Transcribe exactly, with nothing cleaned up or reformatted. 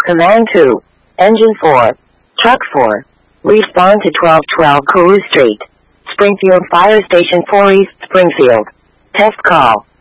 Command two. Engine four. Truck four. Respond to twelve twelve Cooley Street. Springfield Fire Station four East Springfield. Test call.